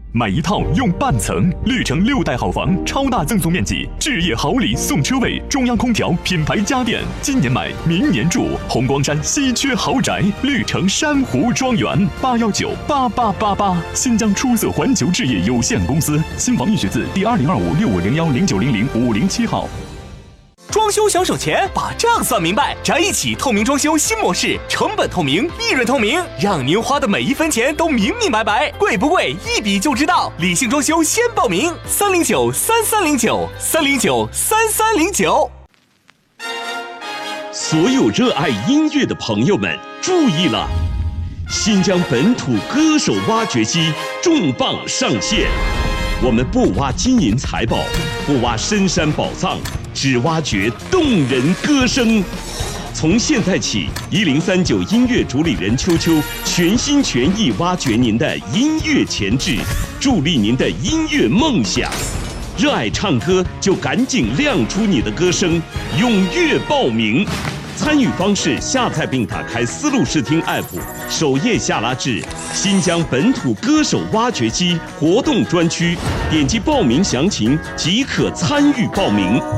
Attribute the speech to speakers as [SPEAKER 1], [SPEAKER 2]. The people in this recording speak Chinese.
[SPEAKER 1] 买一套用半层，绿城6代好房，超大赠送面积，置业好礼送车位，中央空调，品牌家电，今年买，明年住。红光山稀缺豪宅，绿城珊瑚庄园，8198888，新疆出色环球置业有限公司，新房预许字第202565010900-507号。
[SPEAKER 2] 装修想省钱，把账算明白，宅一起透明装修新模式，成本透明，利润透明，让您花的每一分钱都明明白白，贵不贵一比就知道。理性装修先报名，3093309，3093309。
[SPEAKER 3] 所有热爱音乐的朋友们注意了，新疆本土歌手挖掘机重磅上线。我们不挖金银财宝，不挖深山宝藏，只挖掘动人歌声。从现在起，1039音乐主理人秋秋全心全意挖掘您的音乐潜质，助力您的音乐梦想。热爱唱歌就赶紧亮出你的歌声，踊跃报名。参与方式：下载并打开丝路视听 App， 首页下拉至新疆本土歌手挖掘机活动专区，点击报名详情即可参与报名。